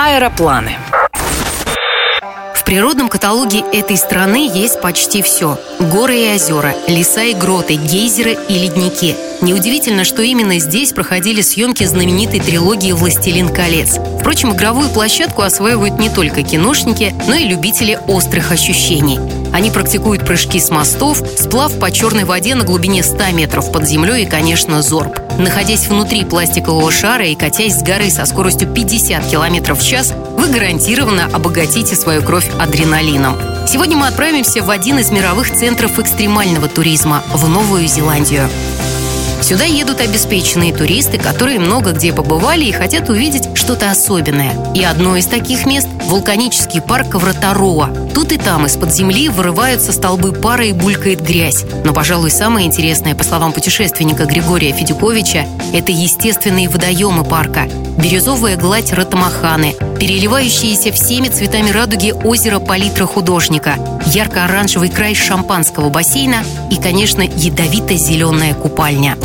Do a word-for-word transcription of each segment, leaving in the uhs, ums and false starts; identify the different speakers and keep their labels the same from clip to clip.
Speaker 1: Аэропланы.
Speaker 2: В природном каталоге этой страны есть почти все. Горы и озера, леса и гроты, гейзеры и ледники. Неудивительно, что именно здесь проходили съемки знаменитой трилогии «Властелин колец». Впрочем, игровую площадку осваивают не только киношники, но и любители острых ощущений. Они практикуют прыжки с мостов, сплав по черной воде на глубине ста метров под землей и, конечно, зорб. Находясь внутри пластикового шара и катясь с горы со скоростью пятьдесят километров в час, вы гарантированно обогатите свою кровь адреналином. Сегодня мы отправимся в один из мировых центров экстремального туризма – в Новую Зеландию. Сюда едут обеспеченные туристы, которые много где побывали и хотят увидеть что-то особенное. И одно из таких мест – вулканический парк Вратароа. Тут и там из-под земли вырываются столбы пара и булькает грязь. Но, пожалуй, самое интересное, по словам путешественника Григория Федюковича, это естественные водоемы парка. Бирюзовая гладь Ротамаханы, переливающиеся всеми цветами радуги озеро палитра художника, ярко-оранжевый край шампанского бассейна и, конечно, ядовито-зеленая купальня.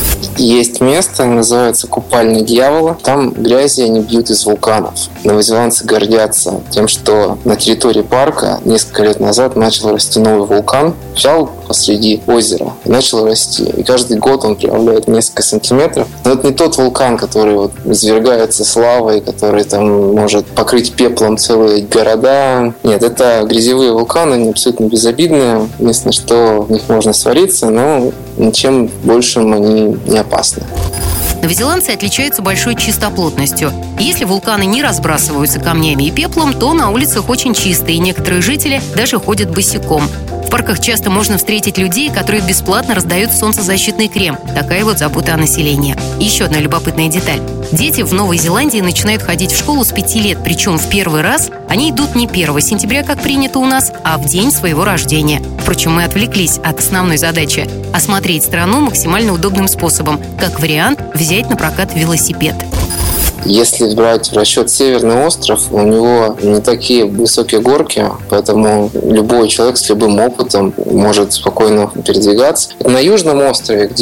Speaker 3: Есть место, называется Купальня Дьявола. Там грязи они бьют из вулканов. Новозеландцы гордятся тем, что на территории парка несколько лет назад начал расти новый вулкан. Взял посреди озера и начал расти. И каждый год он прибавляет несколько сантиметров. Но это не тот вулкан, который вот извергается славой, который там может покрыть пеплом целые города. Нет, это грязевые вулканы, они абсолютно безобидные. Единственное, что в них можно свариться, но ничем большим они не опасны.
Speaker 2: Новозеландцы отличаются большой чистоплотностью. Если вулканы не разбрасываются камнями и пеплом, то на улицах очень чисто, и некоторые жители даже ходят босиком. В парках часто можно встретить людей, которые бесплатно раздают солнцезащитный крем. Такая вот забота о населении. И еще одна любопытная деталь. Дети в Новой Зеландии начинают ходить в школу с пяти лет, причем в первый раз они идут не первого сентября, как принято у нас, а в день своего рождения. Впрочем, мы отвлеклись от основной задачи – осмотреть страну максимально удобным способом. Как вариант, взять на прокат велосипед.
Speaker 3: Если брать в расчет Северный остров, у него не такие высокие горки, поэтому любой человек с любым опытом может спокойно передвигаться. На Южном острове, где